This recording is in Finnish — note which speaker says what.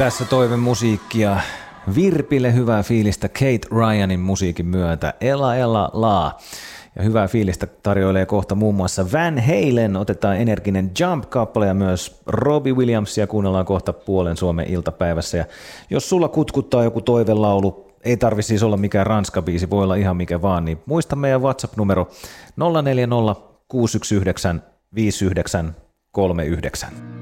Speaker 1: Tässä toivemusiikkia Virpille, hyvää fiilistä Kate Ryanin musiikin myötä. Ella Ella La. Ja hyvää fiilistä tarjoilee kohta muun muassa Van Halen, otetaan energinen Jump-kappale ja myös Robbie Williamsia kuunnellaan kohta puolen Suomen iltapäivässä. Ja jos sulla kutkuttaa joku toivelaulu, ei tarvitse siis olla mikään ranska-biisi, voi olla ihan mikä vaan, niin muista meidän WhatsApp-numero 040 619 5939.